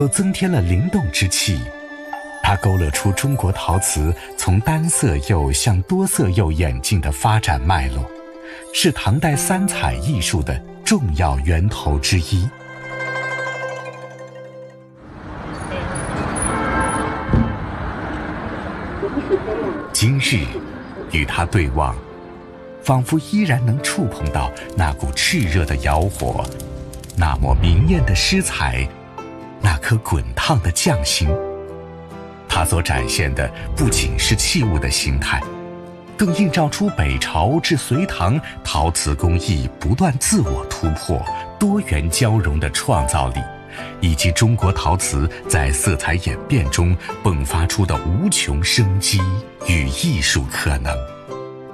又增添了灵动之气。它勾勒出中国陶瓷从单色釉向多色釉演进的发展脉络，是唐代三彩艺术的重要源头之一。今日与它对望，仿佛依然能触碰到那股炽热的窑火，那抹明艳的湿彩，那颗滚烫的匠心。它所展现的不仅是器物的形态，更映照出北朝至隋唐陶瓷工艺不断自我突破、多元交融的创造力，以及中国陶瓷在色彩演变中迸发出的无穷生机与艺术可能。